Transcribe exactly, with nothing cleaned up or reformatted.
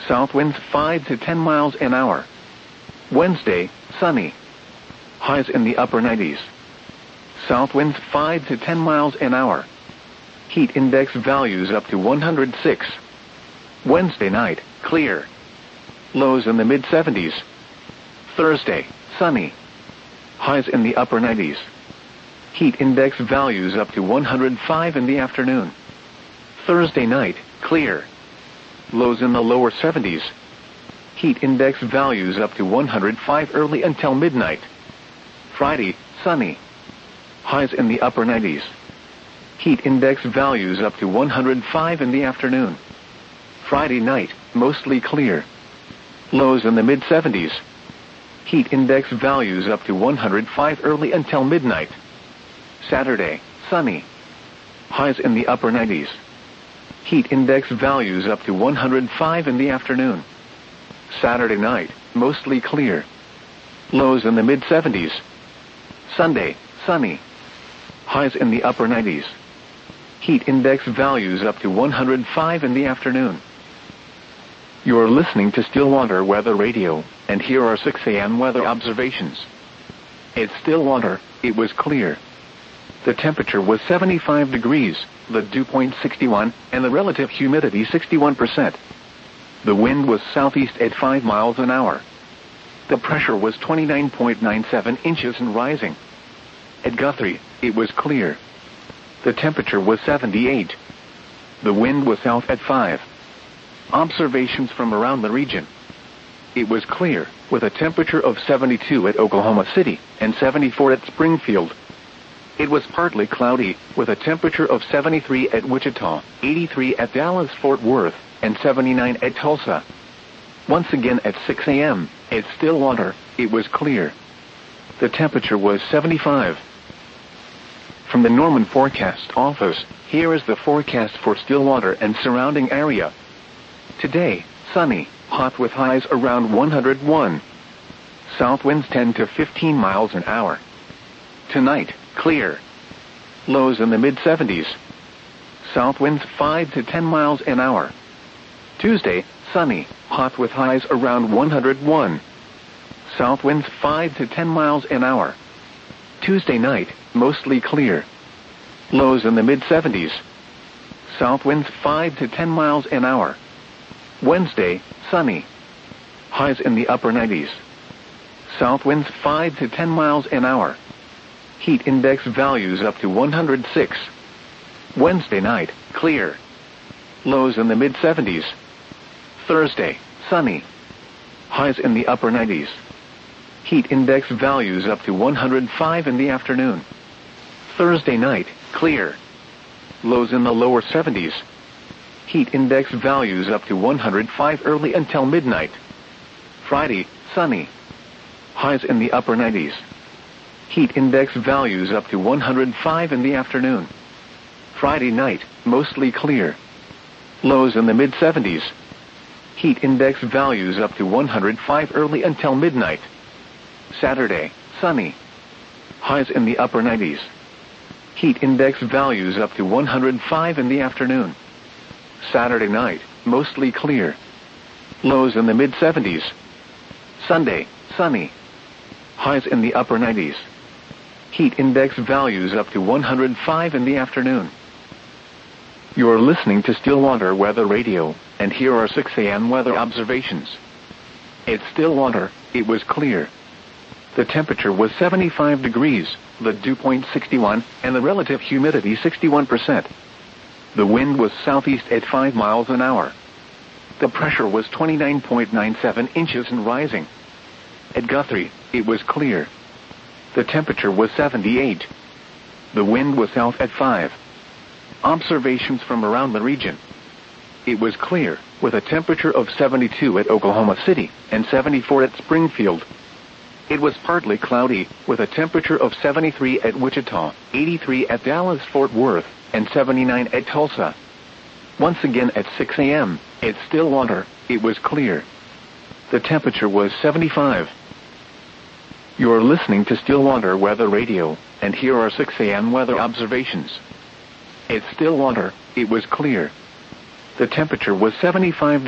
South winds five to ten miles an hour. Wednesday, sunny. Highs in the upper nineties. South winds five to ten miles an hour. Heat index values up to one hundred six. Wednesday night, clear. Lows in the mid seventies. Thursday, sunny. Highs in the upper nineties. Heat index values up to one hundred five in the afternoon. Thursday night, clear. Lows in the lower seventies. Heat index values up to one hundred five early until midnight. Friday, sunny. Highs in the upper nineties. Heat index values up to one hundred five in the afternoon. Friday night, mostly clear. Lows in the mid seventies. Heat index values up to one hundred five early until midnight. Saturday, sunny. Highs in the upper nineties. Heat index values up to one hundred five in the afternoon. Saturday night, mostly clear. Lows in the mid seventies. Sunday, sunny. Highs in the upper nineties. Heat index values up to one hundred five in the afternoon. You're listening to Stillwater Weather Radio, and here are six a m weather observations. At Stillwater, it was clear. The temperature was seventy-five degrees, the dew point sixty-one, and the relative humidity sixty-one percent. The wind was southeast at five miles an hour. The pressure was twenty-nine point nine seven inches and rising. At Guthrie, it was clear. The temperature was seventy-eight. The wind was south at five. Observations from around the region. It was clear, with a temperature of seventy-two at Oklahoma City and seventy-four at Springfield. It was partly cloudy, with a temperature of seventy-three at Wichita, eighty-three at Dallas-Fort Worth, and seventy-nine at Tulsa. Once again at six a m, at Stillwater, it was clear. The temperature was seventy-five. From the Norman Forecast Office, here is the forecast for Stillwater and surrounding area. Today, sunny, hot with highs around one hundred one. South winds ten to fifteen miles an hour. Tonight, clear. Lows in the mid seventies. South winds five to ten miles an hour. Tuesday, sunny, hot with highs around one hundred one. South winds five to ten miles an hour. Tuesday night, mostly clear. Lows in the mid seventies. South winds five to ten miles an hour. Wednesday, sunny. Highs in the upper nineties. South winds five to ten miles an hour. Heat index values up to one hundred six. Wednesday night, clear. Lows in the mid seventies. Thursday, sunny. Highs in the upper nineties. Heat index values up to one hundred five in the afternoon. Thursday night, clear. Lows in the lower seventies. Heat index values up to one hundred five early until midnight. Friday, sunny. Highs in the upper nineties. Heat index values up to one hundred five in the afternoon. Friday night, mostly clear. Lows in the mid seventies. Heat index values up to one hundred five early until midnight. Saturday, sunny. Highs in the upper nineties. Heat index values up to one hundred five in the afternoon. Saturday night, mostly clear. Lows in the mid seventies. Sunday, sunny. Highs in the upper nineties. Heat index values up to one hundred five in the afternoon. You're listening to Stillwater Weather Radio, and here are six a m weather observations. At Stillwater, it was clear. The temperature was seventy-five degrees, the dew point sixty-one, and the relative humidity sixty-one percent. The wind was southeast at five miles an hour. The pressure was twenty-nine point nine seven inches and rising. At Guthrie, it was clear. The temperature was seventy-eight. The wind was south at five. Observations from around the region. It was clear, with a temperature of seventy-two at Oklahoma City and seventy-four at Springfield. It was partly cloudy, with a temperature of seventy-three at Wichita, eighty-three at Dallas-Fort Worth, and seventy-nine at Tulsa. Once again at six a m, at Stillwater, it was clear. The temperature was seventy-five. You're listening to Stillwater Weather Radio, and here are six a m weather observations. At Stillwater, it was clear. The temperature was seventy-five